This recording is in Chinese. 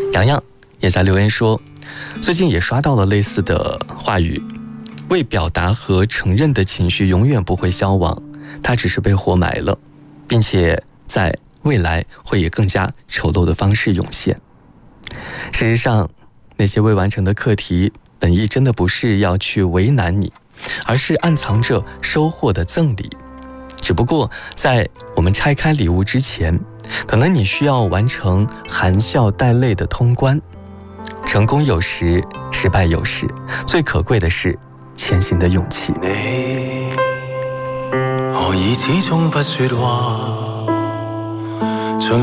洋洋也在留言说，最近也刷到了类似的话语，未表达和承认的情绪永远不会消亡，它只是被活埋了，并且在未来会以更加丑陋的方式涌现。事实上，那些未完成的课题本意真的不是要去为难你，而是暗藏着收获的赠礼。只不过在我们拆开礼物之前，可能你需要完成含笑带泪的通关。成功有时，失败有时，最可贵的是前行的勇气。 你何以始終不說話？